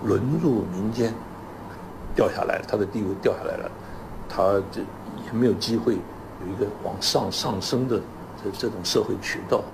沦入民间，掉下来了，他的地位掉下来了，他也没有机会有一个往上升的这种社会渠道。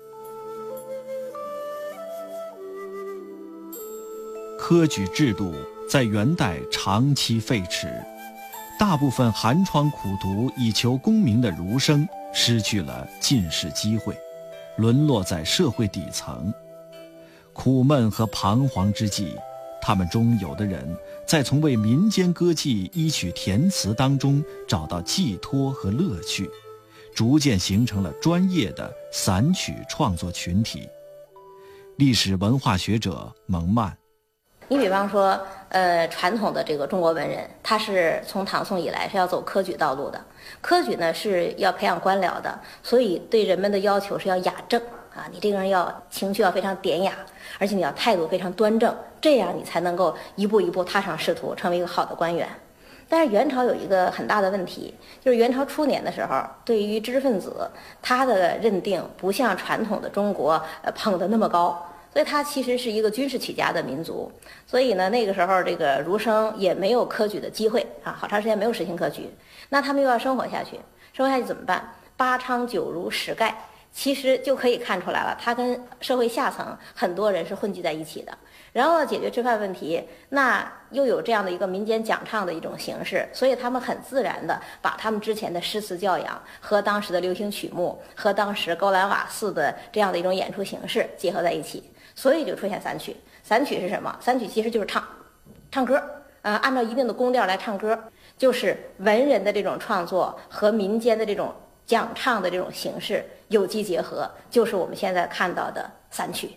科举制度在元代长期废弛，大部分寒窗苦读以求功名的儒生失去了进士机会，沦落在社会底层。苦闷和彷徨之际，他们中有的人在从为民间歌妓依曲填词当中找到寄托和乐趣，逐渐形成了专业的散曲创作群体。历史文化学者蒙曼， 你比方说，传统的这个中国文人，他是从唐宋以来是要走科举道路的。科举呢是要培养官僚的，所以对人们的要求是要雅正啊，你这个人要情绪要非常典雅，而且你要态度非常端正，这样你才能够一步一步踏上仕途，成为一个好的官员。但是元朝有一个很大的问题，就是元朝初年的时候，对于知识分子，他的认定不像传统的中国捧得那么高。所以他其实是一个军事起家的民族，所以呢，那个时候这个儒生也没有科举的机会啊，好长时间没有实行科举，那他们又要生活下去，生活下去怎么办？八娼九儒十丐，其实就可以看出来了，他跟社会下层很多人是混迹在一起的。然后要解决吃饭问题，那又有这样的一个民间讲唱的一种形式，所以他们很自然的把他们之前的诗词教养和当时的流行曲目和当时高兰瓦肆的这样的一种演出形式结合在一起，所以就出现散曲。散曲是什么？散曲其实就是唱歌，按照一定的宫调来唱歌，就是文人的这种创作和民间的这种讲唱的这种形式有机结合，就是我们现在看到的散曲。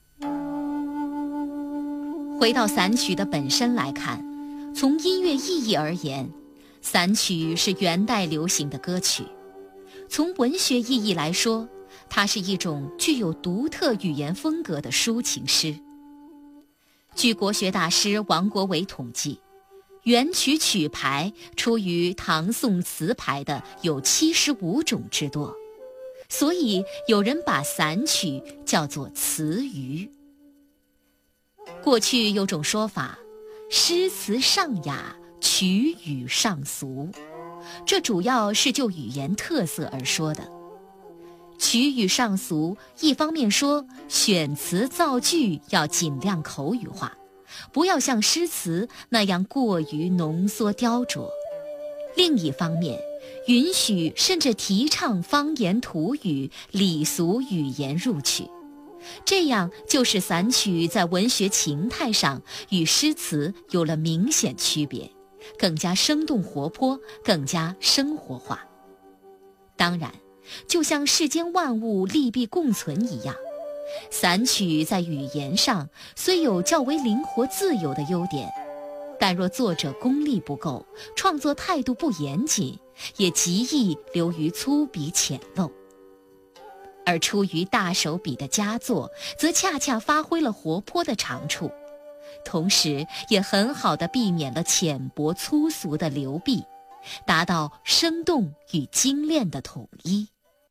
回到散曲的本身来看，从音乐意义而言，散曲是元代流行的歌曲；从文学意义来说，它是一种具有独特语言风格的抒情诗。据国学大师王国维统计，元曲曲牌出于唐宋词牌的有75种之多，所以有人把散曲叫做词语。过去有种说法，诗词上雅，曲语上俗，这主要是就语言特色而说的。曲语上俗，一方面说选词造句要尽量口语化，不要像诗词那样过于浓缩雕琢；另一方面，允许甚至提倡方言土语、礼俗语言入曲，这样就使散曲在文学情态上与诗词有了明显区别，更加生动活泼，更加生活化。当然，就像世间万物利弊共存一样，散曲在语言上虽有较为灵活自由的优点，但若作者功力不够，创作态度不严谨，也极易流于粗鄙浅陋。而出于大手笔的佳作，则恰恰发挥了活泼的长处，同时也很好地避免了浅薄粗俗的流弊，达到生动与精炼的统一。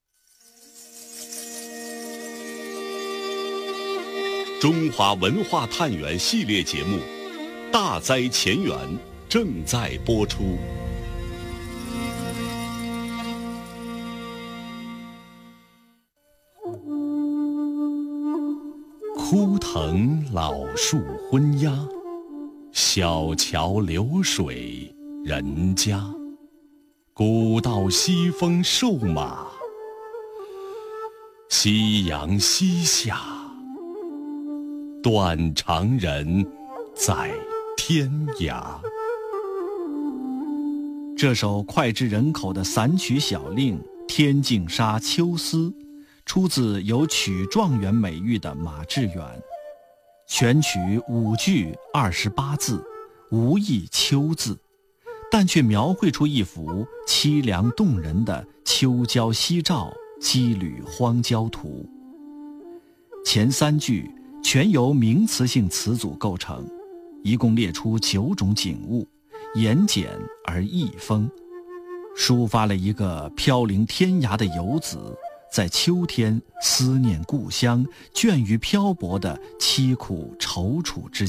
中华文化探源系列节目《大灾前缘》正在播出。枯藤老树昏鸦，小桥流水人家。古道西风瘦马，夕阳西下，断肠人在天涯。 这首脍炙人口的散曲小令《天净沙·秋思》出自有曲状元美誉的马致远，全曲5句28字，无一秋字，但却描绘出一幅凄凉动人的秋郊夕照、羁旅荒郊图。前3句全由名词性词组构成，一共列出9种景物，言简而意丰，抒发了一个飘零天涯的游子在秋天思念故乡、倦于漂泊的凄苦踌躇之